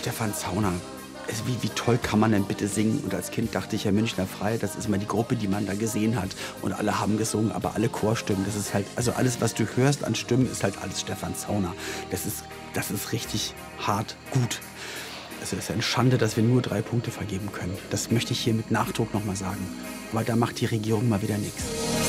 Stefan Zauner. Wie toll kann man denn bitte singen? Und als Kind dachte ich ja, Münchner Frei, das ist mal die Gruppe, die man da gesehen hat. Und alle haben gesungen, aber alle Chorstimmen, das ist halt, also alles, was du hörst an Stimmen, ist halt alles Stefan Zauner. Das ist richtig hart gut. Es ist eine Schande, dass wir nur 3 Punkte vergeben können. Das möchte ich hier mit Nachdruck nochmal sagen. Aber da macht die Regierung mal wieder nichts.